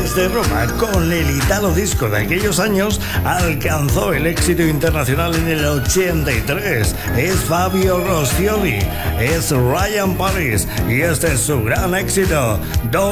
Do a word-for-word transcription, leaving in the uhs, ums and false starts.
de Roma, con el italo disco de aquellos años, alcanzó el éxito internacional en el ochenta y tres. Es Fabio Rossioli, es Ryan Paris y este es su gran éxito.